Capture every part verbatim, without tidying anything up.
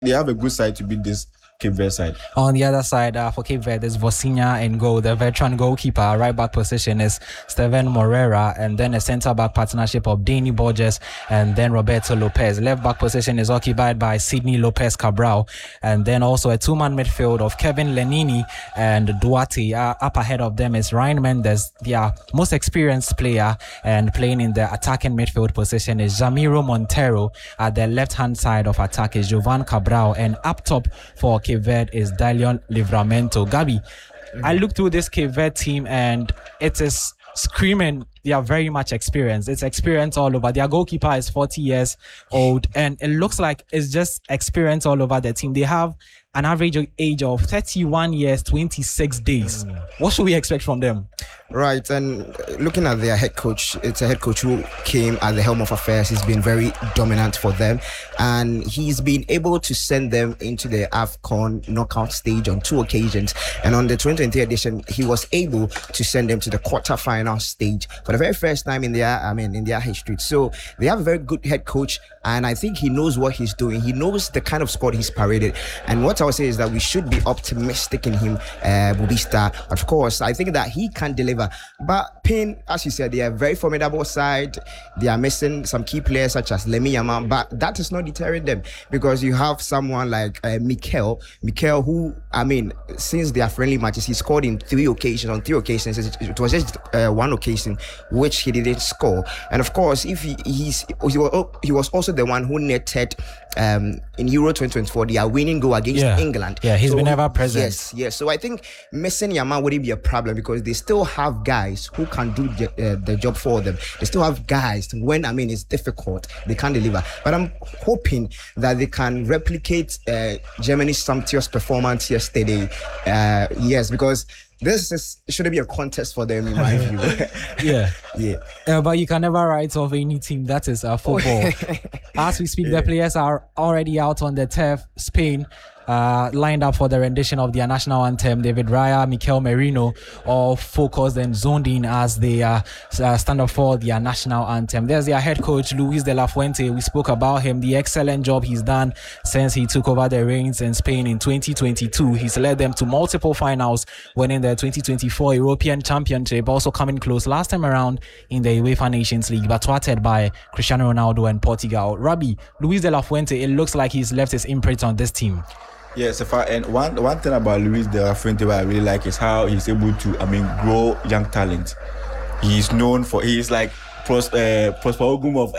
they have a good side to beat this Cape Verde side. On the other side, uh, for Cape Verde, there's Vosinha in goal. The veteran goalkeeper, right back position is Steven Moreira, and then a centre back partnership of Danny Borges and then Roberto Lopez. Left back position is occupied by Sidney Lopez Cabral, and then also a two-man midfield of Kevin Lenini and Duarte. Uh, up ahead of them is Ryan Mendes, their most experienced player, and playing in the attacking midfield position is Jamiro Montero. At the left-hand side of attack is Jovan Cabral, and up top for Cape Verde is Dalion Livramento. Gabi, mm-hmm. I looked through this Cape Verde team and it is screaming they are very much experienced. It's experience all over. Their goalkeeper is forty years old, and it looks like it's just experience all over the team. They have an average age of thirty-one years, twenty-six days. Mm. What should we expect from them? Right, and looking at their head coach, it's a head coach who came at the helm of affairs. He's been very dominant for them, and he's been able to send them into the AFCON knockout stage on two occasions. And on the twenty twenty edition, he was able to send them to the quarterfinal stage for the very first time in their, I mean, in their history. So they have a very good head coach, and I think he knows what he's doing. He knows the kind of squad he's paraded, and what I would say is that we should be optimistic in him, uh, Bubista. Of course, I think that he can deliver. But Pain, as you said, they are a very formidable side. They are missing some key players such as Lemi Yama, but that is not deterring them, because you have someone like uh, Mikel, Mikel, who, I mean, since their friendly matches, he scored in three occasions. On three occasions, it was just uh, one occasion which he didn't score. And of course, if he he's he was, he was also the one who netted um, in Euro twenty twenty-four their winning goal against yeah. England. Yeah, he's so, been ever present. Yes, yes. So I think missing Yama wouldn't be a problem, because they still have guys who can do the, uh, the job for them. They still have guys when, I mean, it's difficult, they can't deliver. But I'm hoping that they can replicate uh, Germany's sumptuous performance yesterday. Uh, yes, because this is shouldn't be a contest for them in my view. yeah, yeah. Uh, but you can never write off any team that is uh, football. As we speak, yeah. the players are already out on the turf. Spain uh, lined up for the rendition of their national anthem. David Raya, Mikel Merino, all focused and zoned in as they uh, uh, stand up for their national anthem. There's their head coach, Luis de la Fuente. We spoke about him, the excellent job he's done since he took over the reins in Spain in twenty twenty-two. He's led them to multiple finals, winning the twenty twenty-four European Championship, also coming close last time around in the UEFA Nations League, but thwarted by Cristiano Ronaldo and Portugal. Rabbi, Luis de la Fuente, it looks like he's left his imprint on this team. Yes, if I, and one one thing about Luis de la Fuente what I really like is how he's able to, I mean, grow young talent. He's known for, he's like Pros, uh, Prosper Ogum of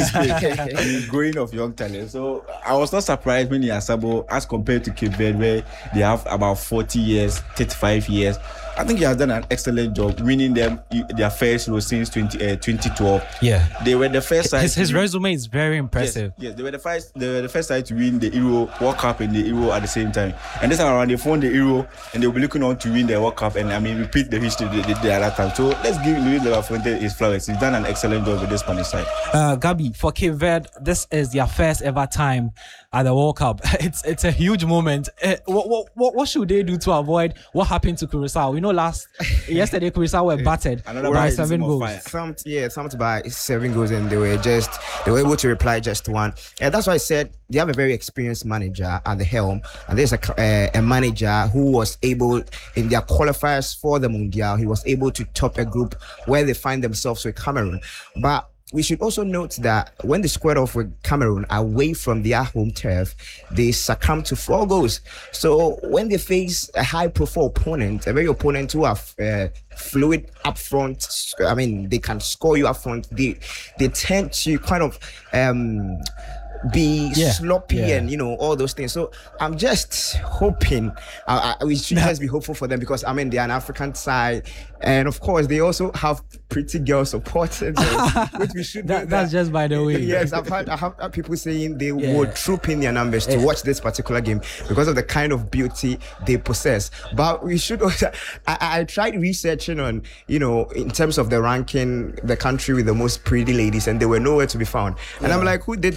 uh, growing of young talent. So I was not surprised when he assembled as compared to Cape Verde, where they have about forty years, thirty-five years. I think he has done an excellent job winning them their first Euro since twenty, uh, twenty twelve. Yeah, they were the first side. His, his resume is very impressive. Yes, yes, they were the first. They were the first side to win the Euro World Cup and the Euro at the same time. And this time around, they won the Euro and they'll be looking on to win the World Cup. And I mean, repeat the history they did at that time. So let's give Luis de la Fuente his flowers. He's done an excellent job with this Spanish side. Uh, Gabi, for Cape Verde, this is their first ever time at the World Cup. It's it's a huge moment. Uh, what, what what should they do to avoid what happened to Curacao? We know last yesterday Curacao were battered Another by seven goals. Thumped, yeah, thumped by seven goals, and they were just they were able to reply just one. And that's why I said they have a very experienced manager at the helm, and there's a uh, a manager who was able in their qualifiers for the Mundial. He was able to top a group where they find themselves with Cameroon, but we should also note that when they squared off with Cameroon away from their home turf, they succumbed to four goals. So when they face a high-profile opponent, a very opponent who are uh, fluid up front, I mean, they can score you up front, they, they tend to kind of um, be yeah, sloppy yeah. and, you know, all those things. So I'm just hoping, uh, we should just be hopeful for them, because, I mean, they're an African side. And of course, they also have pretty girl supporters, which we should. that, that's that. Just by the way. Yes, I've had I have had people saying they yeah. would troop in their numbers to watch this particular game because of the kind of beauty they possess. But we should also. I, I tried researching on, you know, in terms of the ranking, the country with the most pretty ladies, and they were nowhere to be found. And yeah. I'm like, who did that particular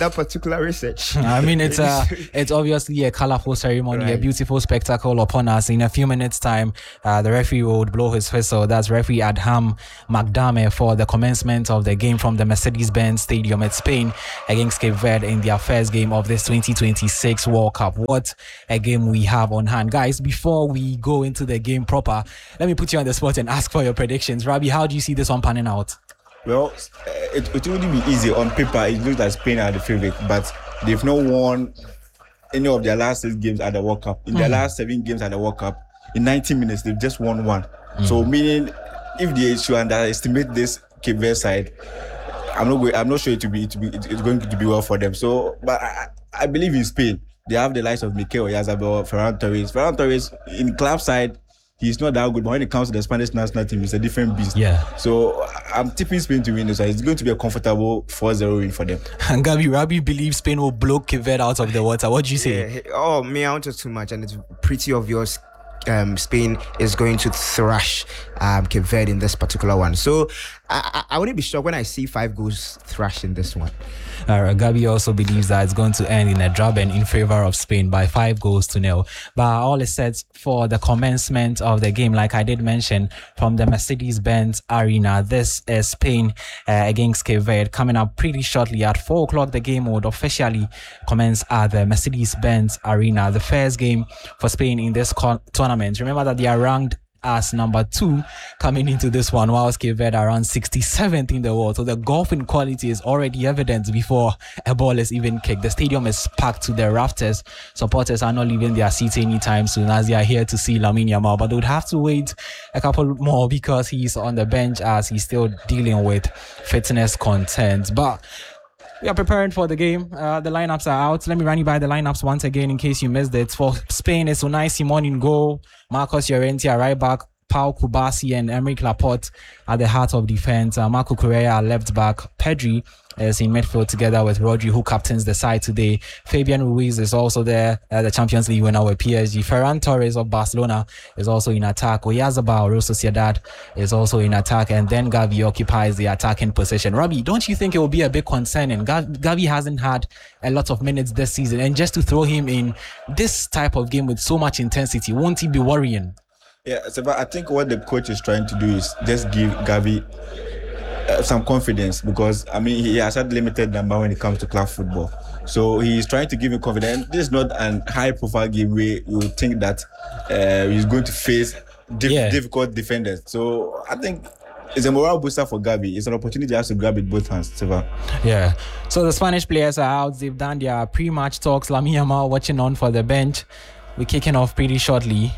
spectacular research. I mean, it's a, it's obviously a colorful ceremony, right. A beautiful spectacle upon us. In a few minutes' time, uh, the referee would blow his whistle. That's referee Adham McDame for the commencement of the game from the Mercedes-Benz Stadium at Spain against Cape Verde in their first game of this twenty twenty-six World Cup. What a game we have on hand. Guys, before we go into the game proper, let me put you on the spot and ask for your predictions. Rabi, how do you see this one panning out? Well, it, it wouldn't be easy. On paper, it looks like Spain are the favorite, but they've not won any of their last six games at the World Cup. In mm. their last seven games at the World Cup, in ninety minutes, they've just won one. Mm. So, meaning, if they should underestimate this Cape Verde side, I'm not going, I'm not sure it will be, it will be it's going to be well for them. So, but I, I believe in Spain. They have the likes of Mikel Oyarzabal, Ferran Torres. Ferran Torres, in club side, he's not that good, but when it comes to the Spanish national team, it's a different beast. Yeah. So I'm tipping Spain to win this. So it's going to be a comfortable four zero win for them. And Gabi, Rabi believes Spain will blow Cape Verde out of the water. What do you say? Yeah. Oh, me, I want to too much, and it's pretty obvious. Um, Spain is going to thrash um, Cape Verde in this particular one. So I, I, I wouldn't be shocked when I see five goals thrashed in this one. Uh, Gabi also believes that it's going to end in a drubbing in favor of Spain by five goals to nil. But all is set for the commencement of the game, like I did mention, from the Mercedes-Benz Arena. This is Spain uh, against Cape Verde coming up pretty shortly at four o'clock. The game would officially commence at the Mercedes-Benz Arena. The first game for Spain in this con- tournament. Remember that they are ranked as number two coming into this one, whilst Cape Verde are around sixty-seventh in the world. So the golfing quality is already evident before a ball is even kicked. The stadium is packed to the rafters. Supporters are not leaving their seats anytime soon, as they are here to see Lamine Yamal, but they would have to wait a couple more because he's on the bench as he's still dealing with fitness concerns. But we are preparing for the game. Uh, the lineups are out. Let me run you by the lineups once again in case you missed it. For Spain, it's Unai Simon in goal, Marcos Llorente at right back, Pau Kubasi and Emerick Laporte at the heart of defense. Uh, Marco Correa at left back. Pedri is in midfield together with Rodri, who captains the side today. Fabian Ruiz is also there, uh, the Champions League winner with P S G. Ferran Torres of Barcelona is also in attack. Oyarzabal, Real Sociedad, is also in attack. And then Gavi occupies the attacking position. Robbie, don't you think it will be a bit concerning? Gav- Gavi hasn't had a lot of minutes this season. And just to throw him in this type of game with so much intensity, won't he be worrying? Yeah, so but I think what the coach is trying to do is just give Gavi uh, some confidence, because I mean he has had limited number when it comes to club football. So he's trying to give him confidence. This is not a high-profile game where you think that uh, he's going to face diff- yeah. difficult defenders. So I think it's a morale booster for Gavi. It's an opportunity he has to grab it both hands. Seva. Yeah. So the Spanish players are out. They've done their pre-match talks. Lamine Yamal watching on for the bench. We're kicking off pretty shortly.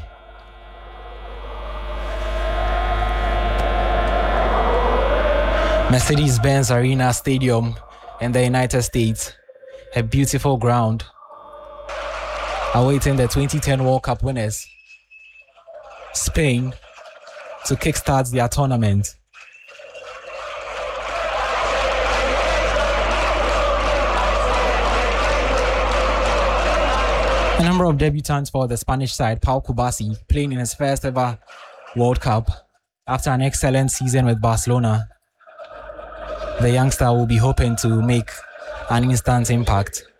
Mercedes-Benz Arena Stadium in the United States. A beautiful ground. Awaiting the twenty ten World Cup winners, Spain, to kickstart their tournament. A number of debutants for the Spanish side. Pau Kubasi playing in his first ever World Cup after an excellent season with Barcelona. The youngster will be hoping to make an instant impact.